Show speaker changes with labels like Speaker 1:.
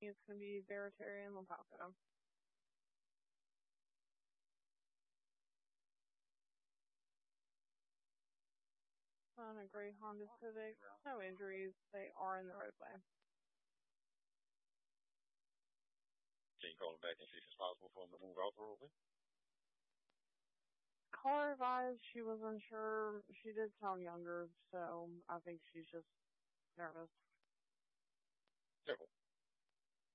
Speaker 1: It's going to be Barataria and Lapaco. On a gray Honda Civic, no injuries. They are in the roadway.
Speaker 2: Can you call him back and see if it's possible for him to move out the roadway?
Speaker 1: Caller advised she was unsure. She did sound younger, so I think she's just nervous.
Speaker 2: Careful.